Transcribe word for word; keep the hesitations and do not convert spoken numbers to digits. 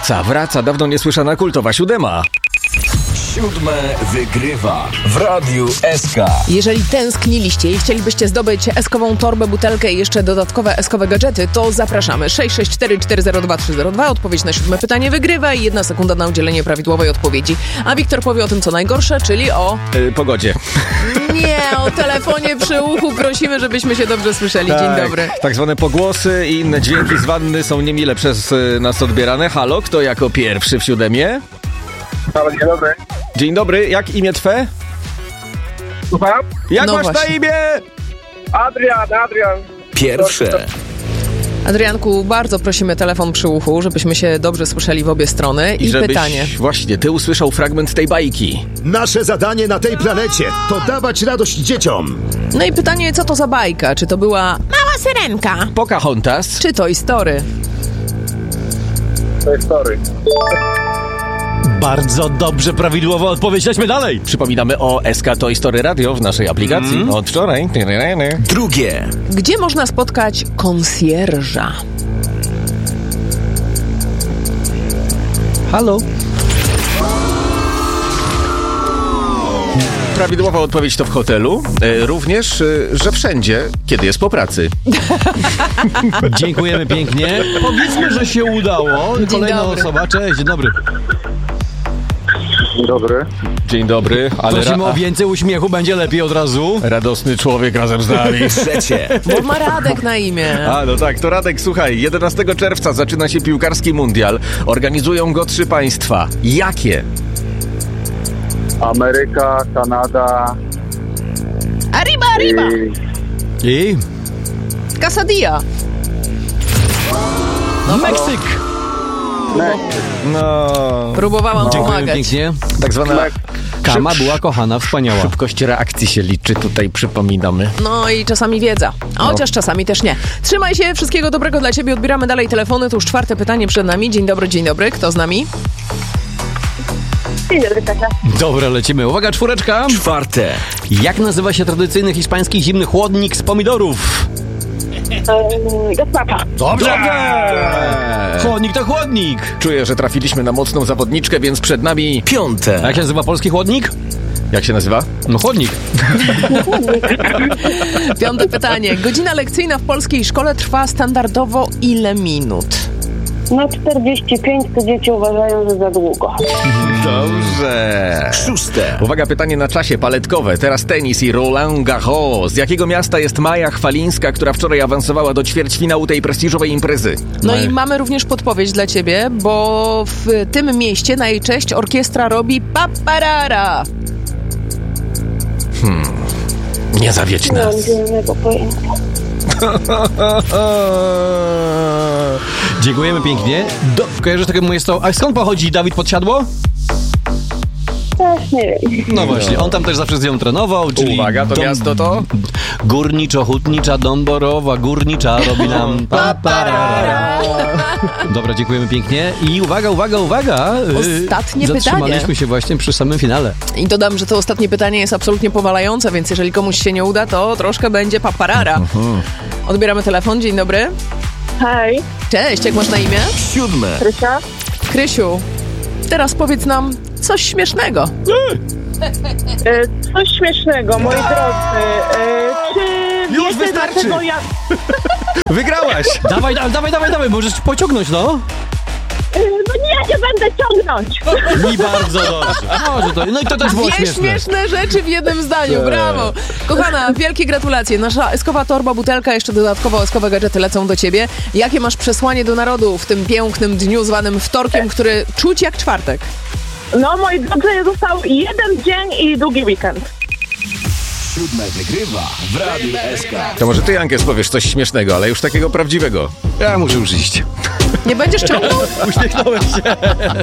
Wraca, wraca, dawno niesłyszana kultowa siódema. Siódme wygrywa w Radiu S K. Jeżeli tęskniliście i chcielibyście zdobyć eskową torbę, butelkę i jeszcze dodatkowe eskowe gadżety, to zapraszamy. sześć sześć cztery cztery zero dwa trzy zero dwa. Odpowiedź na siódme pytanie wygrywa i jedna sekunda na udzielenie prawidłowej odpowiedzi. A Wiktor powie o tym, co najgorsze, czyli o... Yy, pogodzie. Nie, o telefonie przy uchu. Prosimy, żebyśmy się dobrze słyszeli. Tak, Dzień dobry. Tak zwane pogłosy i inne dźwięki z wanny są niemile przez y, nas odbierane. Halo, kto jako pierwszy w siódemie? Halo, dzień dobry. Dzień dobry, jak imię twe? Słucham? Jak No masz właśnie. na imię? Adrian, Adrian. Pierwsze. Adrianku, bardzo prosimy telefon przy uchu, żebyśmy się dobrze słyszeli w obie strony. I, I żebyś, pytanie. właśnie, ty usłyszał fragment tej bajki. Nasze zadanie na tej planecie to dawać radość dzieciom. No i pytanie, co to za bajka? Czy to była Mała Syrenka? Pocahontas. Czy Toy Story? To jest story. Bardzo dobrze, prawidłowa odpowiedź. Lećmy dalej. Przypominamy o S K Toy Story Radio w naszej aplikacji mm. od wczoraj. Drugie. Gdzie można spotkać konsjerża? Halo. Prawidłowa odpowiedź to w hotelu. E, również, e, że wszędzie, kiedy jest po pracy. Dziękujemy pięknie. Powiedzmy, że się udało. Dzień Kolejna dobry. osoba. Cześć, dzień dobry. Dzień dobry. Dzień dobry, ale Prosimy ra- o więcej uśmiechu, będzie lepiej od razu. radosny człowiek razem z nami. Trzecie. Bo ma Radek na imię. A, no tak, to Radek, słuchaj, jedenastego czerwca zaczyna się piłkarski mundial. Organizują go trzy państwa. Jakie? Ameryka, Kanada Arriba, arriba! i... I Casadilla. no, Meksyk. No, Próbowałam Dziękujemy pomagać. pięknie. tak zwana Kama szyb- była kochana, wspaniała. szybkość reakcji się liczy, tutaj przypominamy. No i czasami wiedza, a chociaż czasami też nie. Trzymaj się, wszystkiego dobrego dla ciebie. Odbieramy dalej telefony. To już czwarte pytanie przed nami. Dzień dobry, dzień dobry. Kto z nami? Dzień dobry, Kasia. Dobra, lecimy. Uwaga, czwóreczka. Czwarte. Jak nazywa się tradycyjny hiszpański zimny chłodnik z pomidorów? Ehm, Gosłapa. Dobrze! Chłodnik to chłodnik. Czuję, że trafiliśmy na mocną zawodniczkę, więc przed nami... A Piąte. jak się nazywa polski chłodnik? Jak się nazywa? No chłodnik. Piąte pytanie. Godzina lekcyjna w polskiej szkole trwa standardowo ile minut? No czterdzieści pięć to dzieci uważają, że za długo. Dobrze. Szóste. Uwaga, pytanie na czasie paletkowe. Teraz tenis i Roland Garros. Z jakiego miasta jest Maja Chwalińska, która wczoraj awansowała do ćwierćfinału tej prestiżowej imprezy? No i mamy również podpowiedź dla ciebie, bo w tym mieście na jej cześć orkiestra robi paparara. Nie zawiedź Nie mam nas. zielonego pojęcia. Dziękujemy pięknie. Do, kojarzysz takiemu jest to... A skąd pochodzi Dawid Podsiadło? Też nie wiem. No właśnie, on tam też zawsze z nią trenował, czyli... Uwaga, to dom- miasto to? Górniczo-hutnicza, Dąborowa, Górnicza robi nam... paparara. Dobra, dziękujemy pięknie. I uwaga, uwaga, uwaga. y, Ostatnie Zatrzymaliśmy pytanie. się właśnie przy samym finale. I dodam, że to ostatnie pytanie jest absolutnie powalające, więc jeżeli komuś się nie uda, to troszkę będzie paparara. Odbieramy telefon. Dzień dobry. Hej, Cześć, jak masz na imię? Siódme. Krysia. Krysiu, teraz powiedz nam coś śmiesznego. E, coś śmiesznego, moi drodzy. E, czy Już wiecie, wystarczy. dlaczego ja... Wygrałaś! Dawaj, da- dawaj, dawaj, dawaj, możesz pociągnąć, no. E, no nie, ja nie będę ciągnąć. Mi bardzo dobrze. Może to, no i to też było Dwie śmieszne. śmieszne rzeczy w jednym zdaniu, brawo! Kochana, wielkie gratulacje. Nasza eskowa torba, butelka, jeszcze dodatkowo eskowe gadżety lecą do ciebie. Jakie masz przesłanie do narodu w tym pięknym dniu zwanym wtorkiem, który czuć jak czwartek? No, moi drodzy, został jeden dzień i długi weekend. Siódme wygrywa w Radiu S K. To może ty, Jankes, powiesz coś śmiesznego, ale już takiego prawdziwego. Ja muszę już iść. Nie będziesz ciągnął? Uśmiechnąłem się.